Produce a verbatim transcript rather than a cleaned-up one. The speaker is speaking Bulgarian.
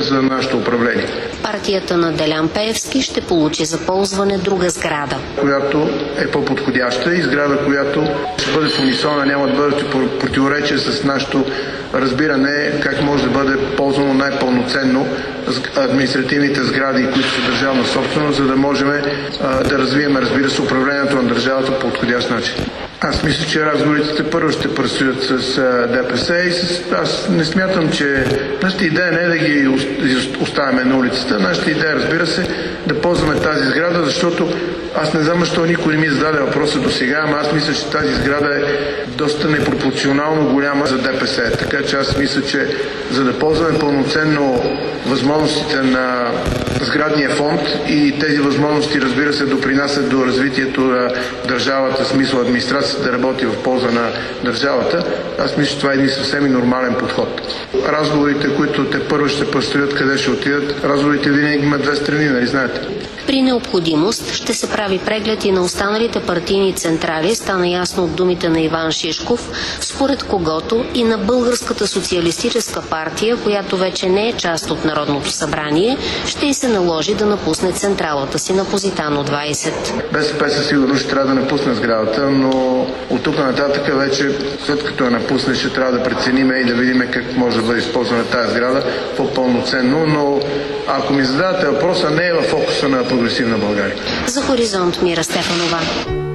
за нашето управление. Партията на Делян Пеевски ще получи за ползване друга сграда, която е по-подходяща и сграда, която ще бъде в унисона, няма да бъде в противоречие с нашето разбиране как може да бъде ползвано най-пълноценно административните сгради, които са държавна собственост, за да можем а, да развием, разбира се, управлението на държавата по подходящ начин. Аз мисля, че разговорите първо ще предстоят с а, ДПС и с... аз не смятам, че нашата идея не е да ги оставяме на улицата. Нашата идея, разбира се, да ползваме тази сграда, защото аз не знам защо никой не ми зададе въпроса до сега, ама аз мисля, че тази сграда е доста непропорционално голяма за ДПС. Така че аз мисля, че за да ползваме пълноценно възможностите на сградния фонд и тези възможности, разбира се, допринасят до развитието на държавата, в смисъл администрацията да работи в полза на държавата, аз мисля, че това е един съвсем и нормален подход. Разговорите, които те първо ще предстоят, къде ще отидат, разговорите винаги имат две страни, нали знаете? При необходимост ще се прави преглед и на останалите партийни централи, стана ясно от думите на Иван Шишков, според когото и на Българската социалистическа партия, която вече не е част от Народното събрание, ще й се наложи да напусне централата си на Позитано двайсет. БСП със сигурност ще трябва да напусне сградата, но от тук нататък вече, след като я напусне, ще трябва да преценим и да видим как може да бъде използвана тази сграда по-пълноценно, но ако ми задавате въпроса, не е в фокуса на Прогресивна България. За Хоризонт, Мира Стефанова.